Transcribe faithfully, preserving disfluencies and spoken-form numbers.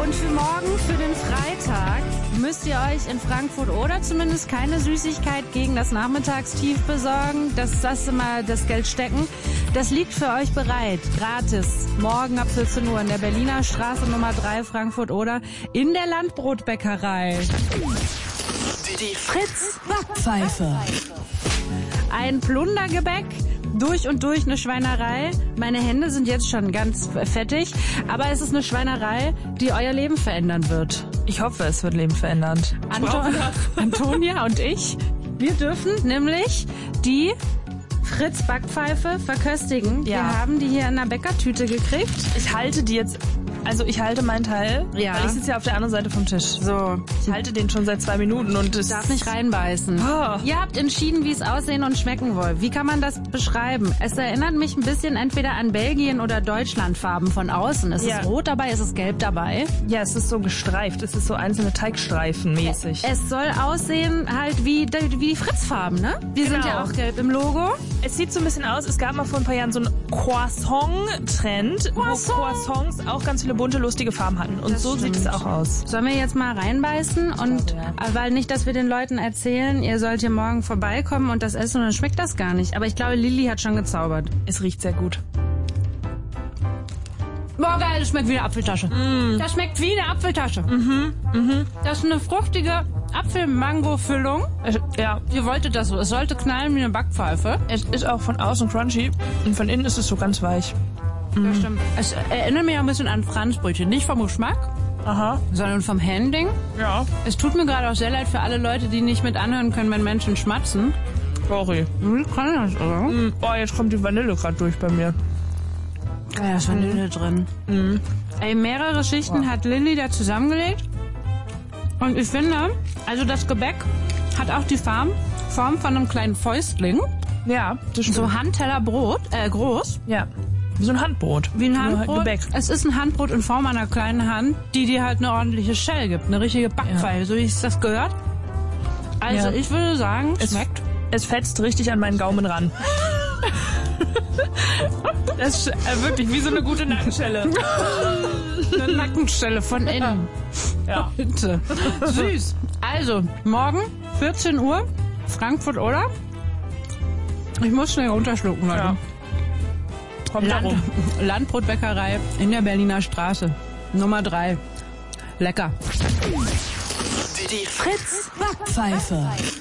und für morgen, für den Freitag, müsst ihr euch in Frankfurt oder zumindest keine Süßigkeit gegen das Nachmittagstief besorgen. Das lasst mal das Geld stecken. Das liegt für euch bereit, gratis, morgen ab vierzehn Uhr in der Berliner Straße Nummer drei, Frankfurt oder in der Landbrotbäckerei. Die Fritz Backpfeife. Ein Plundergebäck, durch und durch eine Schweinerei. Meine Hände sind jetzt schon ganz fettig, aber es ist eine Schweinerei, die euer Leben verändern wird. Ich hoffe, es wird lebensverändernd. Anton, Antonia und ich, wir dürfen nämlich die Fritz Backpfeife verköstigen. Ja. Wir haben die hier in einer Bäckertüte gekriegt. Ich halte die jetzt, also ich halte meinen Teil, Ja. weil ich sitze ja auf der anderen Seite vom Tisch. So, Ich halte den schon seit zwei Minuten und es ich darf nicht reinbeißen. Oh. Ihr habt entschieden, wie es aussehen und schmecken soll. Wie kann man das beschreiben? Es erinnert mich ein bisschen entweder an Belgien oder Deutschland Farben von außen. Es Ja. ist rot dabei, es ist gelb dabei. Ja, es ist so gestreift, es ist so einzelne Teigstreifen mäßig. Es soll aussehen halt wie, wie die Fritz-Farben, ne? Die sind Genau. ja auch gelb im Logo. Es sieht so ein bisschen aus, es gab mal vor ein paar Jahren so einen Croissant-Trend, Croissant. wo Croissants auch ganz viele bunte, lustige Farben hatten. Und Das so sieht es stimmt. auch aus. Sollen wir jetzt mal reinbeißen? Und ja. weil nicht, dass wir den Leuten erzählen, ihr sollt hier morgen vorbeikommen und das essen und dann schmeckt das gar nicht. Aber ich glaube, Lilly hat schon gezaubert. Es riecht sehr gut. Boah, geil, das schmeckt wie eine Apfeltasche. Mm. Das schmeckt wie eine Apfeltasche. Mhm, mhm. Das ist eine fruchtige Apfel-Mango-Füllung. Es- Ja, Ihr wolltet das so. Es sollte knallen wie eine Backpfeife. es ist auch von außen crunchy und von innen ist es so ganz weich. Das stimmt. Es erinnert mich ein bisschen an Franzbrötchen. Nicht vom Geschmack, Aha, sondern vom Handling. ja. Es tut mir gerade auch sehr leid für alle Leute, die nicht mit anhören können, wenn Menschen schmatzen. Sorry. Wie kann das, oder? Mm, Oh, jetzt kommt die Vanille gerade durch bei mir. Ja, da ist Vanille drin. Mhm. Ey, mehrere Schichten hat Lilly da zusammengelegt. Und ich finde, also das Gebäck hat auch die Form, Form von einem kleinen Fäustling. Ja, das stimmt. So Handteller Brot, äh, groß. Ja, wie so ein Handbrot. Wie ein Nur halt Handbrot. Gebäck. Es ist ein Handbrot in Form einer kleinen Hand, die dir halt eine ordentliche Shell gibt. Eine richtige Backpfeife, so wie es das gehört. Also Ja. ich würde sagen, Es schmeckt. Es fetzt richtig an meinen Gaumen ran. Das ist äh, wirklich wie so eine gute Nackenschelle. Eine Nackenstelle von innen. Ja. Bitte. Süß. Also, morgen, vierzehn Uhr, Frankfurt, oder? Ich muss schnell runterschlucken, Leute. Ja. Kommt Land, darum. Landbrotbäckerei in der Berliner Straße. Nummer drei. Lecker. Die Fritz Backpfeife.